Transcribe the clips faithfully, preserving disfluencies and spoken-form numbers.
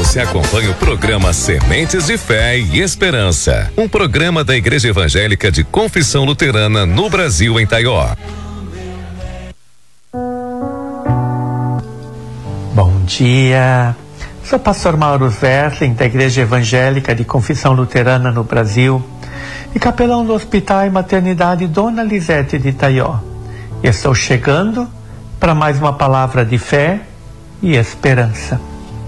Você acompanha o programa Sementes de Fé e Esperança, um programa da Igreja Evangélica de Confissão Luterana no Brasil, em Taió. Bom dia, sou o pastor Mauro Zerling, da Igreja Evangélica de Confissão Luterana no Brasil e capelão do Hospital e Maternidade Dona Lisete de Taió. E estou chegando para mais uma palavra de fé e esperança.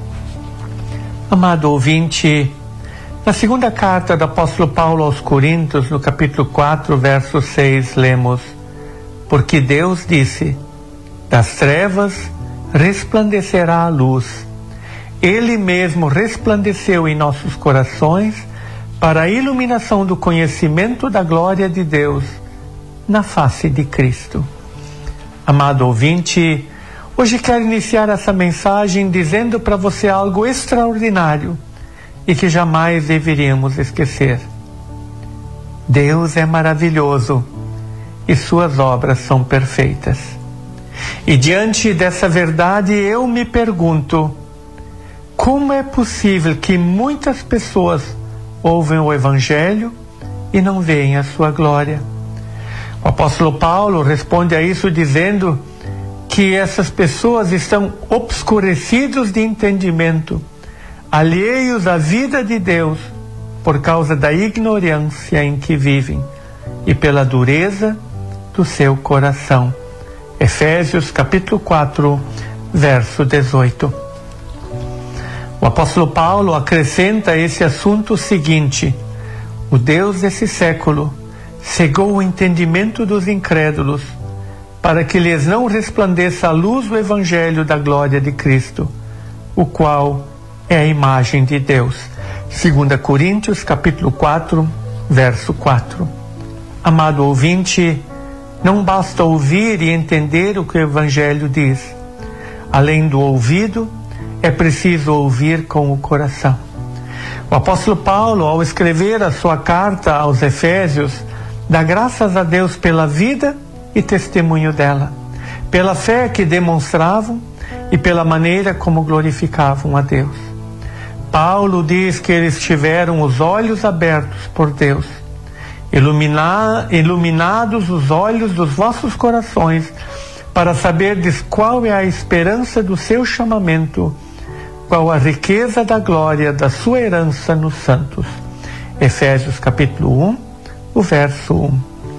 Amado ouvinte, na segunda carta do apóstolo Paulo aos Coríntios, no capítulo quatro, verso seis, lemos: porque Deus disse, das trevas resplandecerá a luz. Ele mesmo resplandeceu em nossos corações para a iluminação do conhecimento da glória de Deus na face de Cristo. Amado ouvinte, hoje quero iniciar essa mensagem dizendo para você algo extraordinário e que jamais deveríamos esquecer. Deus é maravilhoso e suas obras são perfeitas. E diante dessa verdade eu me pergunto, como é possível que muitas pessoas ouvem o Evangelho e não veem a sua glória? O apóstolo Paulo responde a isso dizendo que essas pessoas estão obscurecidos de entendimento, alheios à vida de Deus, por causa da ignorância em que vivem e pela dureza do seu coração. Efésios capítulo quatro, verso dezoito. O apóstolo Paulo acrescenta a esse assunto o seguinte: o Deus desse século cegou o entendimento dos incrédulos, para que lhes não resplandeça a luz do Evangelho da glória de Cristo, o qual é a imagem de Deus. Segunda Coríntios, capítulo quatro, verso quatro. Amado ouvinte, não basta ouvir e entender o que o Evangelho diz. Além do ouvido, é preciso ouvir com o coração. O apóstolo Paulo, ao escrever a sua carta aos Efésios, dá graças a Deus pela vida e testemunho dela, pela fé que demonstravam e pela maneira como glorificavam a Deus. Paulo diz que eles tiveram os olhos abertos por Deus, Ilumina, iluminados os olhos dos vossos corações, para saberdes qual é a esperança do seu chamamento, qual a riqueza da glória da sua herança nos santos. Efésios capítulo um, o verso um.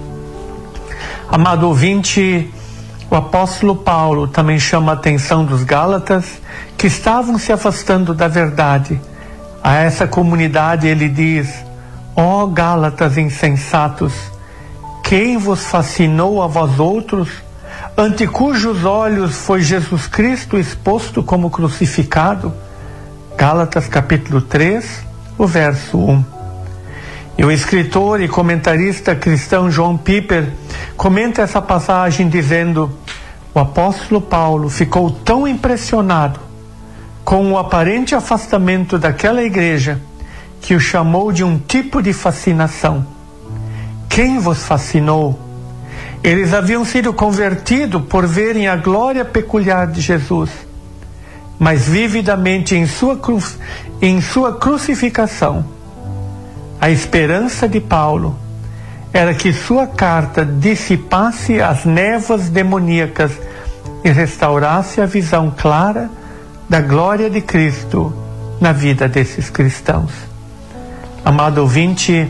Amado ouvinte, o apóstolo Paulo também chama a atenção dos Gálatas que estavam se afastando da verdade. A essa comunidade ele diz: ó Gálatas insensatos, quem vos fascinou a vós outros, ante cujos olhos foi Jesus Cristo exposto como crucificado? Gálatas capítulo três, o verso um. E o escritor e comentarista cristão John Piper comenta essa passagem dizendo: o apóstolo Paulo ficou tão impressionado com o aparente afastamento daquela igreja que o chamou de um tipo de fascinação. Quem vos fascinou? Eles haviam sido convertidos por verem a glória peculiar de Jesus, mas vividamente em sua, cru... em sua crucificação. A esperança de Paulo era que sua carta dissipasse as névoas demoníacas e restaurasse a visão clara da glória de Cristo na vida desses cristãos. Amado ouvinte,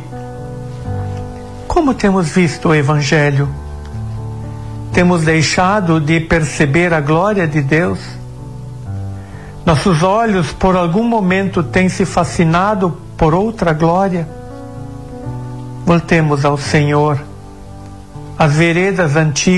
como temos visto o Evangelho? Temos deixado de perceber a glória de Deus? Nossos olhos por algum momento têm se fascinado por outra glória? Voltemos ao Senhor, às veredas antigas,